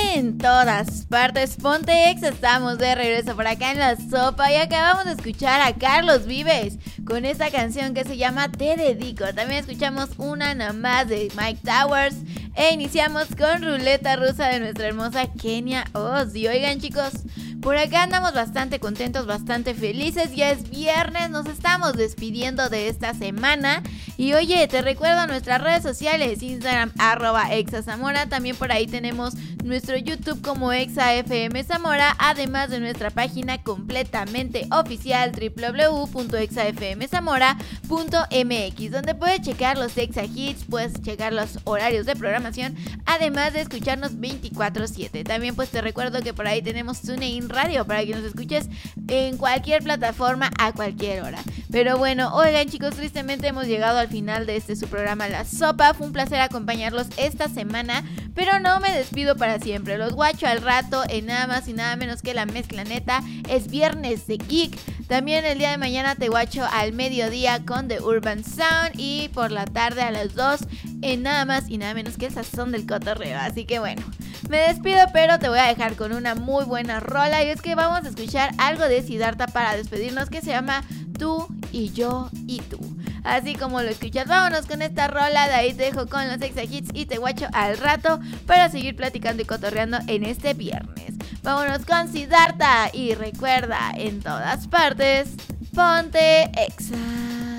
en todas partes, ponte exa. Estamos de regreso por acá en La Sopa y acabamos de escuchar a Carlos Vives con esta canción que se llama Te Dedico. También escuchamos una nada más de Mike Towers e iniciamos con Ruleta Rusa de nuestra hermosa Kenia Oz. Y oigan, chicos, por acá andamos bastante contentos, bastante felices. Ya es viernes, nos estamos despidiendo de esta semana. Y oye, te recuerdo nuestras redes sociales: Instagram @exazamora. También por ahí tenemos nuestro YouTube como ExaFM Zamora, además de nuestra página completamente oficial www.exafmzamora.mx, donde puedes checar los Exa Hits, puedes checar los horarios de programación, además de escucharnos 24/7. También pues te recuerdo que por ahí tenemos TuneIn Radio para que nos escuches en cualquier plataforma a cualquier hora. Pero bueno, oigan, chicos, tristemente hemos llegado al final de su programa La Sopa. Fue un placer acompañarlos esta semana, pero no me despido para siempre. Los guacho al rato en nada más y nada menos que La Mezcla Neta. Es viernes de Geek. También el día de mañana te guacho al mediodía con The Urban Sound, y por la tarde a las 2 en nada más y nada menos que El Sazón del Cotorreo. Así que bueno, me despido, pero te voy a dejar con una muy buena rola, y es que vamos a escuchar algo de Siddhartha para despedirnos, que se llama Tú y Yo y Tú. Así como lo escuchas, vámonos con esta rola. De ahí te dejo con los Exa Hits y te guacho al rato para seguir platicando y cotorreando en este viernes. Vámonos con Siddhartha y recuerda, en todas partes, ponte Exa.